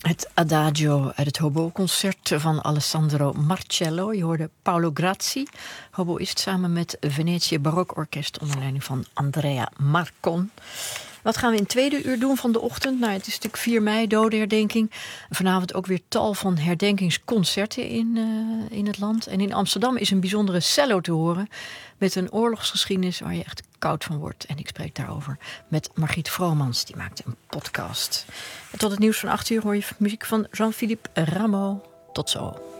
Het Adagio uit het hobo-concert van Alessandro Marcello. Je hoorde Paolo Grazzi, hoboïst, samen met Venetië Barokorkest onder leiding van Andrea Marcon. Wat gaan we in het tweede uur doen van de ochtend? Nou, het is natuurlijk 4 mei, dodenherdenking. Vanavond ook weer tal van herdenkingsconcerten in het land. En in Amsterdam is een bijzondere cello te horen met een oorlogsgeschiedenis waar je echt koud van wordt. En ik spreek daarover met Margriet Vromans, die maakte een podcast. En tot het nieuws van 8 uur hoor je muziek van Jean-Philippe Rameau. Tot zo.